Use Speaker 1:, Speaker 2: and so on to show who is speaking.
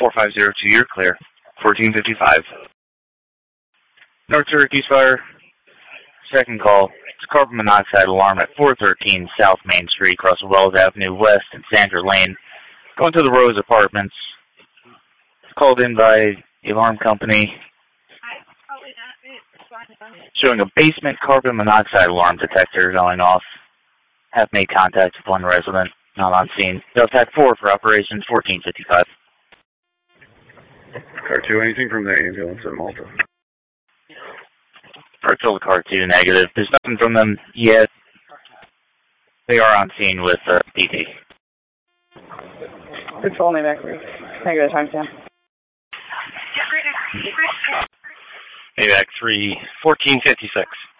Speaker 1: 4502, you're clear. 1455. North Syracuse Fire. Second call. It's a carbon monoxide alarm at 413 South Main Street, across Wells Avenue West and Sandra Lane. Going to the Rose Apartments. It's called in by the alarm company, showing a basement carbon monoxide alarm detector going off. Have made contact with one resident, not on scene. Delta 4 for operations 1455.
Speaker 2: Car 2, anything from the ambulance at Malta?
Speaker 1: Car 2, negative. There's nothing from them yet. They are on scene with PT.
Speaker 3: Patrol name back, please. Negative timestamp.
Speaker 1: AVAC 3, 1456.